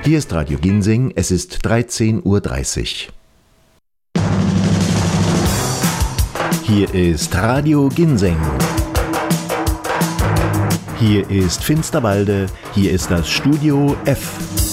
Hier ist Radio Ginseng, es ist 13:30 Uhr. Hier ist Radio Ginseng. Hier ist Finsterwalde, hier ist das Studio F.